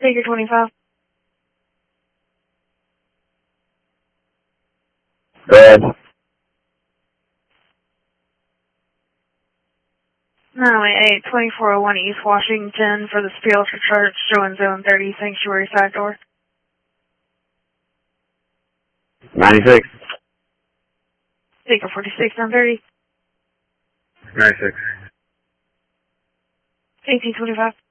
Figure 25. Go ahead. 988 2401 East Washington for the Spiritual Church, showing Zone 30, Sanctuary side door. 96. Figure 46, 930. 96. 1825.